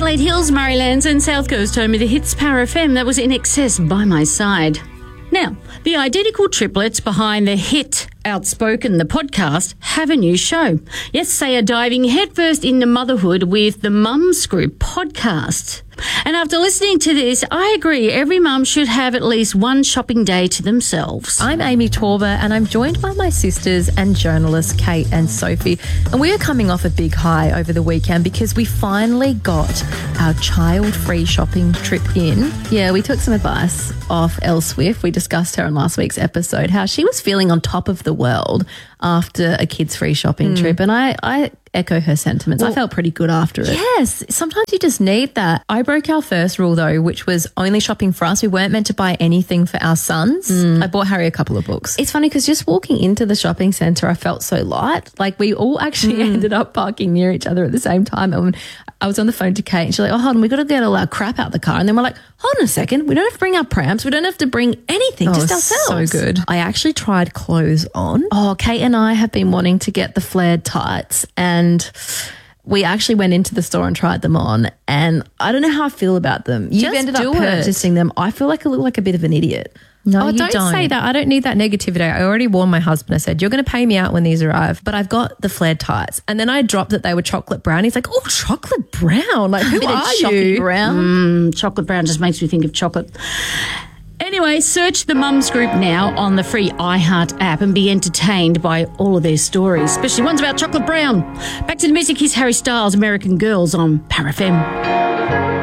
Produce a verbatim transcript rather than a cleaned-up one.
Adelaide Hills, Murraylands and South Coast, home of the hits Power F M. That was In Excess, By My Side. Now, the identical triplets behind the hit Outspoken, the podcast, have a new show. Yes, they are diving headfirst into motherhood with the Mums Group podcast. And after listening to this, I agree every mum should have at least one shopping day to themselves. I'm Amy Torber and I'm joined by my sisters and journalists Kate and Sophie. And we are coming off a big high over the weekend because we finally got our child-free shopping trip in. Yeah, we took some advice off Elle Swift. We discussed her in last week's episode, how she was feeling on top of the world after a kids-free shopping mm. trip. And I, I echo her sentiments. Well, I felt pretty good after it. Yes, sometimes you just need that. I broke our first rule, though, which was only shopping for us. We weren't meant to buy anything for our sons. Mm. I bought Harry a couple of books. It's funny because just walking into the shopping centre, I felt so light. Like we all actually mm. ended up parking near each other at the same time. And I was on the phone to Kate and she's like, oh, hold on, we've got to get all our crap out the car. And then we're like, hold on a second, we don't have to bring our prams. We don't have to bring anything, oh, just ourselves. So good. I actually tried clothes on. Oh, Kate and I have been wanting to get the flared tights and we actually went into the store and tried them on and I don't know how I feel about them. You've just ended up do purchasing it. them. I feel like I look like a bit of an idiot. No, oh, you don't, don't say that. I don't need that negativity. I already warned my husband. I said, you're going to pay me out when these arrive. But I've got the flared tights. And then I dropped that they were chocolate brown. He's like, oh, chocolate brown? Like, who are you? Brown. Mm, chocolate brown just makes me think of chocolate. Anyway, search the Mums Group now on the free iHeart app and be entertained by all of their stories, especially ones about chocolate brown. Back to the music. Here's Harry Styles, American Girls on Power F M.